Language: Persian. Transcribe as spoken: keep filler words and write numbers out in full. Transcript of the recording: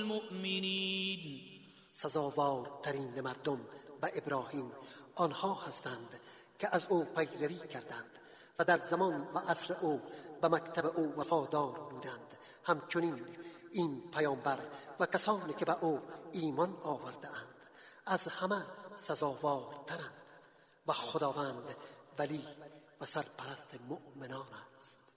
المؤمنین. سزاوارترین مردم به ابراهیم آنها هستند که از او پیروی کردند و در زمان و عصر او به مکتب او وفادار بودند. همچنین این پیامبر و کسانی که به او ایمان آورده اند از همه سزاوارترند و خداوند ولی و سرپرست مؤمنان است.